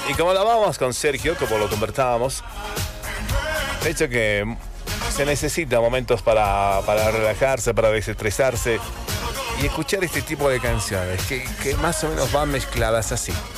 Y como hablábamos con Sergio, como lo conversábamos, de hecho que se necesita momentos para relajarse, para desestresarse y escuchar este tipo de canciones que más o menos van mezcladas así.